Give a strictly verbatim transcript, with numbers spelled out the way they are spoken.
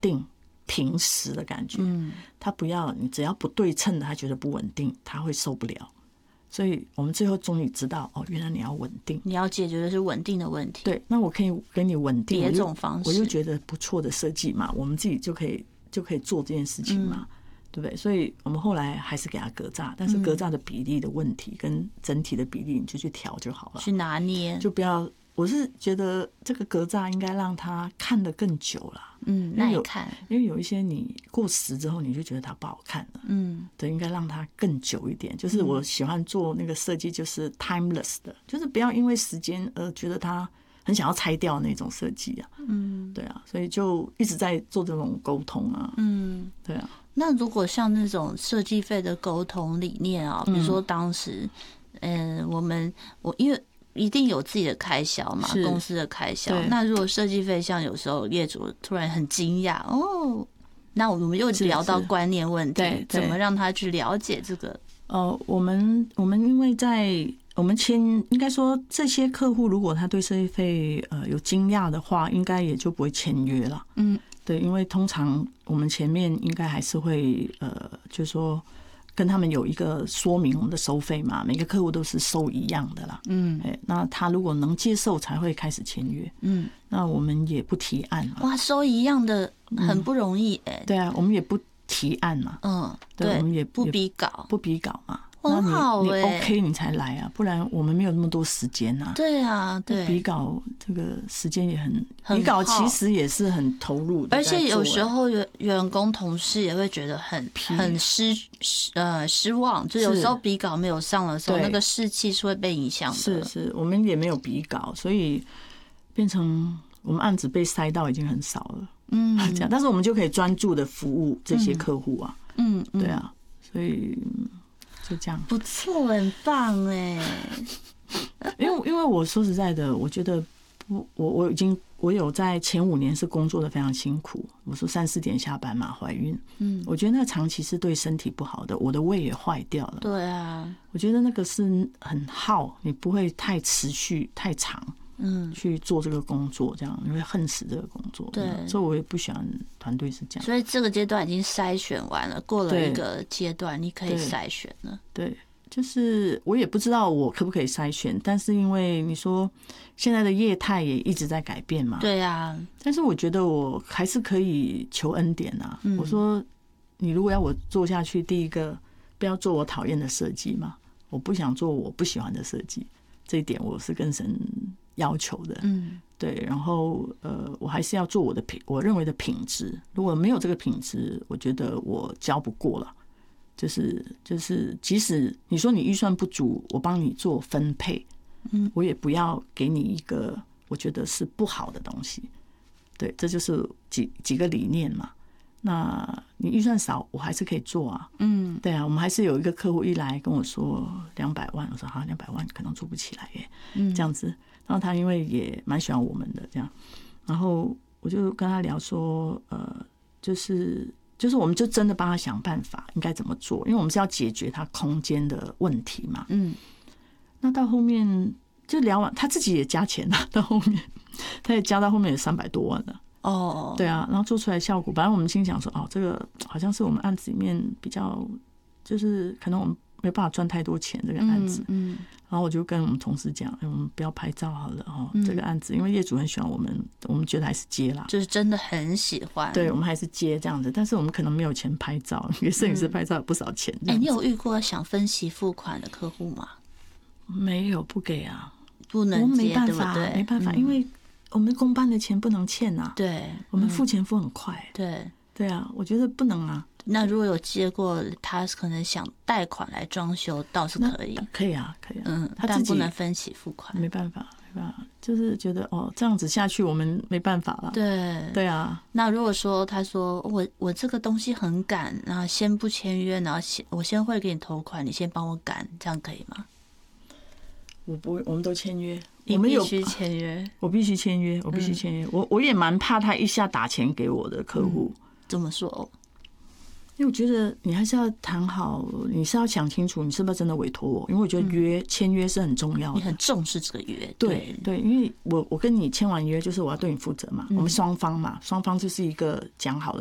定平实的感觉。嗯，他不要你只要不对称的，他觉得不稳定，他会受不了。所以我们最后终于知道，哦，原来你要稳定， 你要解决的是稳定的问题。 对，那我可以给你稳定别种方式， 我就觉得不错的设计嘛，我们自己就可以就可以做这件事情嘛。嗯，对不对？所以我们后来还是给他格栅，但是格栅的比例的问题跟整体的比例，你就去调就好了， 去拿捏， 就不要。我是觉得这个格栅应该让他看得更久了， 嗯，耐看。 因为有一些你过时之后，你就觉得它不好看了，嗯，对，应该让它更久一点。就是我喜欢做那个设计，就是 timeless 的，就是不要因为时间而觉得它很想要拆掉那种设计啊，嗯，对啊，所以就一直在做这种沟通啊，嗯，对啊。 那如果像那种设计费的沟通理念啊，比如说当时，嗯、呃，我们我因为一定有自己的开销嘛，公司的开销。那如果设计费，像有时候业主突然很惊讶哦，那我们又聊到观念问题，怎么让他去了解这个？ 哦、呃，我们我们因为在我们签，应该说这些客户如果他对设计费呃有惊讶的话，应该也就不会签约了。嗯，对，因为通常我们前面应该还是会呃，就是说跟他们有一个说明我们的收费嘛，每个客户都是收一样的啦。嗯，哎，那他如果能接受才会开始签约。嗯，那我们也不提案嘛。 哇，收一样的很不容易哎、欸嗯。 对啊，我们也不提案嘛。 嗯， 对， 对， 我们也不比稿， 不比稿嘛。 很好哎、 欸，你 OK 你才来啊，不然我们没有那么多时间啊。 对啊，对， 比稿这个时间也很，比稿其实也是很投入的， 而且有时候员员工同事也会觉得很很失呃失望，就有时候比稿没有上的时候，那个士气是会被影响的。 是是，我们也没有比稿，所以变成我们案子被塞到已经很少了。嗯，这样，但是我们就可以专注的服务这些客户啊。嗯，对啊，所以。就这样不错，很棒哎！ 因为因为我说实在的，我觉得我我已经我有在前五年是工作的非常辛苦。我说三四点下班嘛，怀孕，嗯，我觉得那个长期是对身体不好的，我的胃也坏掉了。 对啊， 我觉得那个是很耗，你不会太持续太长。嗯，去做这个工作，这样你会恨死这个工作。 对， 所以我也不喜欢团队是这样。 所以这个阶段已经筛选完了，过了一个阶段，你可以筛选了。 对，对，就是我也不知道我可不可以筛选，但是因为你说现在的业态也一直在改变嘛。 对啊， 但是我觉得我还是可以求恩典啊。嗯、我说，你如果要我做下去，第一个不要做我讨厌的设计嘛，我不想做我不喜欢的设计，这一点我是跟神要求的。嗯，对，然后呃，我还是要做我的品，我认为的品质。如果没有这个品质，我觉得我交不过了。就是就是，即使你说你预算不足，我帮你做分配，嗯，我也不要给你一个我觉得是不好的东西。对，这就是几几个理念嘛。那你预算少，我还是可以做啊。嗯，对啊，我们还是有一个客户一来跟我说两百万，我说好，两百万可能做不起来耶，嗯，这样子。然后他因为也蛮喜欢我们的这样，然后我就跟他聊说，呃，就是就是我们就真的帮他想办法应该怎么做，因为我们是要解决他空间的问题嘛。嗯，那到后面就聊完，他自己也加钱了，到后面他也加到后面有三百多万了。哦，对啊，然后做出来效果，本来我们心想说，哦，这个好像是我们案子里面比较，就是可能我们没办法赚太多钱这个案子。嗯，嗯然后我就跟我们同事讲，我们不要拍照好了哦，这个案子，因为业主很喜欢我们，我们觉得还是接啦， 就是真的很喜欢。 对，我们还是接这样子，但是我们可能没有钱拍照，给摄影师拍照有不少钱。 哎、欸，你有遇过想分期付款的客户吗？ 没有，不给啊， 不能接， 我们没办法， 对不对？ 没办法，嗯、因为我们公办的钱不能欠啊。 对， 我们付钱付很快。 嗯、对， 对啊，我觉得不能啊。 那如果有接过他可能想贷款来装修，倒是可以， 可以啊，可以啊。 嗯，他但不能分期付款， 没办法，没办法，就是觉得哦，这样子下去我们没办法了。 对， 对啊。 那如果说他说我我这个东西很赶，然后先不签约，然后先我先会给你投款，你先帮我赶，这样可以吗？ 我不会，我们都签约， 我们必须签约， 我必须签约，我必须签约。我我也蛮怕他一下打钱给我的客户。 嗯、怎么说？ 因为我觉得你还是要谈好，你是要想清楚你是不是真的委托我，因为我觉得约签约是很重要的， 你很重视这个约。 对对，因为我我跟你签完约就是我要对你负责嘛，我们双方嘛，双方就是一个讲好的